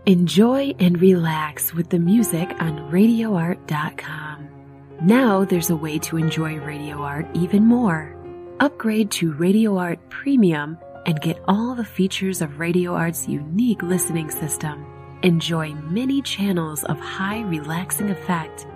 Enjoy and relax with the music on RadioArt.com. Now there's a way to enjoy Radio Art even more. Upgrade to Radio Art Premium and get all the features of Radio Art's unique listening system. Enjoy many channels of high relaxing effect